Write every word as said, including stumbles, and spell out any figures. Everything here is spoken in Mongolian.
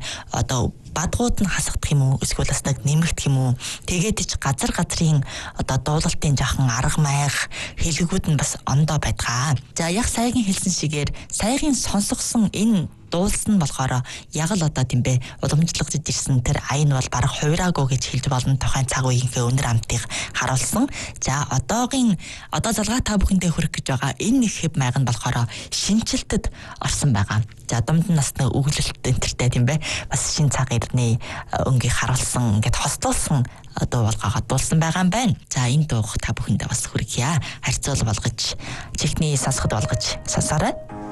одоо бадгууд нь хасагдах юм уу эсвэл бас нэг нэмэгдэх юм уу тэгээд ч газар газрын одоо дуулалтын жахан арга майх хэлгүүд нь бас ондоо байдгаа. За яг саягийн хэлсэн шигээр саягийн сонсгосон энэ дуулсан болохоор яг л одоо тийм бэ уламжлагдж ирсэн тэр аян бол бараг хувираагүй гэж хэлж болно тухайн цаг үеийнхээ өнөр амтыг харуулсан. За одоогийн одоо залгаа та бүхэндээ хүрэх гэж байгаа энэ нэг хэв майг нь болохоор шинжилтэд орсон байгаа. За домд насны өглөлт энтертэй тийм бэ бас шин цаг ирний өнгийг харуулсан ингээд хостолсон одоо болгоогоо дуулсан байгаа юм байна. За энэ дууг та бүхэндээ бас хүргье. Харьцуул болгож чихний сонсоход болгож сонсоорой.